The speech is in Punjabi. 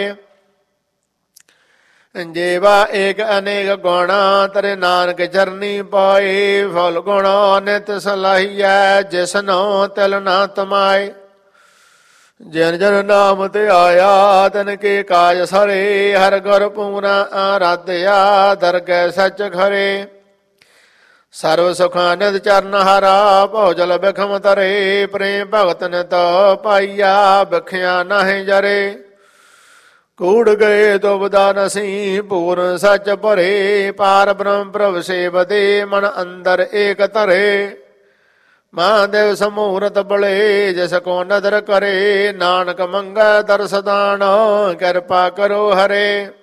ਜੀਵਾ ਏਕ ਅਨੇਕ ਗੁਣਾ ਤੇਰੇ ਨਾਨਕ ਚਰਨੀ ਪਾਏ। ਫੁੱਲ ਗੁਣ ਨਿਤ ਸਲਾਹੀਐ ਜਿਸਨੋ ਤਿਲ ਨਾ ਤਮਾਏ। ਜਿਨ ਜਨ ਨਾਮ ਤੇ ਆਇਆ ਤਨ ਕੇ ਕਾਜ ਸਰੇ। ਹਰ ਗੁਰ ਪੂਰਾ ਆਰਾਧਿਆ ਦਰਗਹਿ ਸੱਚ ਖਰੇ। ਸਰਵ ਸੁਖਾਂ ਨਿਧ ਚਰਨ ਹਾਰਾ ਭਉਜਲ ਬਿਖਮ ਤਰੇ। ਪ੍ਰੇਮ ਭਗਤ ਨਿਤ ਪਾਈਆ ਬਿਖਿਆ ਨਾਹੀਂ ਜਰੇ। ਕੂੜ ਗਏ ਦੁਬਦਾ ਨਸੀ ਪੂਰਨ ਸੱਚ ਭਰੇ। ਪਾਰ ਬ੍ਰਹਮ ਪ੍ਰਭ ਸੇਵਦੇ ਮਨ ਅੰਦਰ ਏਕ ਧਰੇ। ਮਹਾਂਦੇਵ ਸਮੂਰਤ ਬਲੇ ਜਿਸ ਕੋ ਨਦਰ ਕਰੇ। ਨਾਨਕ ਮੰਗੈ ਦਰਸ ਦਾਨ ਕਿਰਪਾ ਕਰੋ ਹਰੇ।